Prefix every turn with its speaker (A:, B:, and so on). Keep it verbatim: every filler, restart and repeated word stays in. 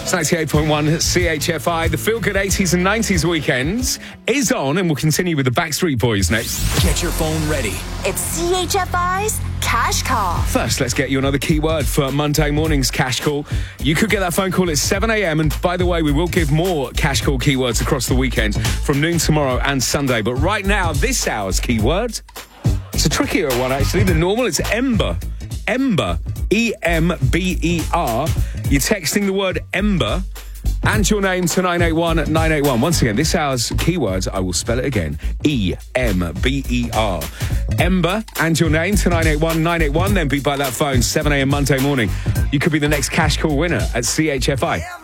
A: It's ninety-eight point one C H F I. The Feel Good eighties and nineties weekends is on, and we'll continue with the Backstreet Boys next.
B: Get your phone ready.
C: It's C H F I's Cash Call.
A: First, let's get you another keyword for Monday morning's Cash Call. You could get that phone call at seven a.m. And by the way, we will give more Cash Call keywords across the weekend from noon tomorrow and Sunday. But right now, this hour's keyword, it's a trickier one actually than normal. It's Ember. Ember. E M B E R. You're texting the word Ember and your name to nine eight one nine eight one. Once again, this hour's keywords, I will spell it again. E M B E R. Ember and your name to nine eight one nine eight one. Then beat by that phone, seven a.m. Monday morning. You could be the next Cash Call winner at C H F I.